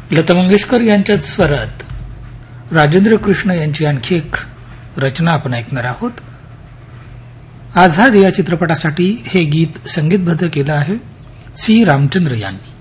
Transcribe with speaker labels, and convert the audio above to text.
Speaker 1: लता मंगेशकर यांच्या स्वरात राजेंद्र कृष्ण यांची आणखी एक रचना आपण ऐकणार आहोत. आझाद या चित्रपटासाठी हे गीत संगीतबद्ध केलं आहे सी रामचंद्र यांनी.